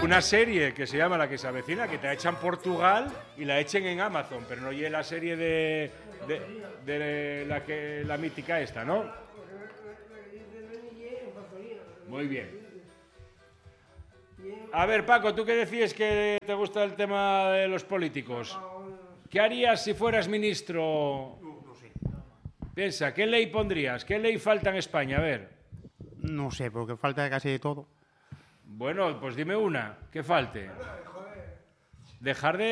una serie que se llama La que se avecina, que te la echan en Portugal y la echen en Amazon, pero no oye la serie de la mítica esta, ¿no? Muy bien. A ver, Paco, tú que decías que te gusta el tema de los políticos, ¿qué harías si fueras ministro? No sé. Piensa, ¿qué ley pondrías? ¿Qué ley falta en España? A ver. No sé, porque falta casi de todo. Bueno, pues dime una, que falte. Dejar de